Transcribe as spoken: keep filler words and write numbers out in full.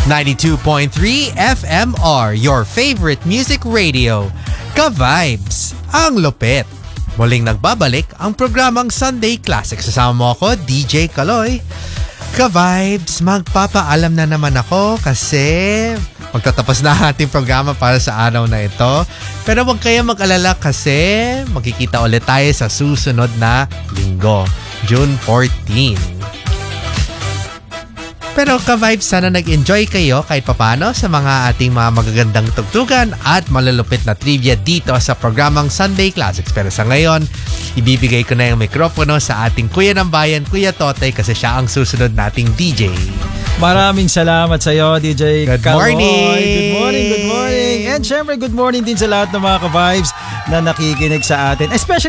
ninety-two point three F M R, your favorite music radio. Ka-Vibes, ang lupit. Muling nagbabalik ang programang Sunday Classics. Kasama mo ako, D J Kaloy. Ka-Vibes, magpapaalam na naman ako kasi magtatapos na ang ating programa para sa araw na ito. Pero huwag kayo mag-alala kasi magkikita ulit tayo sa susunod na linggo, June fourteenth. Pero ka-Vibes, sana nag-enjoy kayo kahit papano sa mga ating mga magagandang tugtugan at malalupit na trivia dito sa programang Sunday Classics. Pero sa ngayon, ibibigay ko na yung mikropono sa ating Kuya ng Bayan, Kuya Totoy, kasi siya ang susunod nating D J. Maraming salamat sa iyo, D J Good Kaloy. morning! Good morning, good morning! And syempre, good morning din sa lahat ng mga ka-Vibes na nakikinig sa atin. Especially